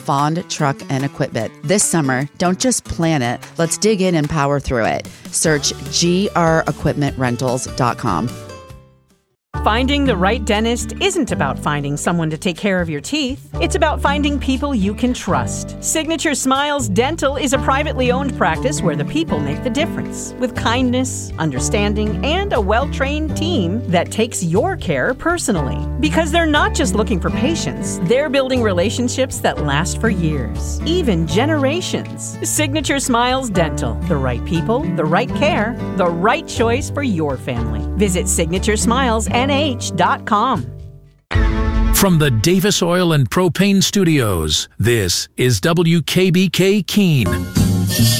Fond Truck and Equipment. This summer, don't just plan it. Let's dig in and power through it. Search grequipmentrentals.com. Finding the right dentist isn't about finding someone to take care of your teeth. It's about finding people you can trust. Signature Smiles Dental is a privately owned practice where the people make the difference, with kindness, understanding, and a well-trained team that takes your care personally. Because they're not just looking for patients, they're building relationships that last for years, even generations. Signature Smiles Dental. The right people, the right care, the right choice for your family. Visit signaturesmilesnh.com. From the Davis Oil and Propane Studios, this is WKBK Keene.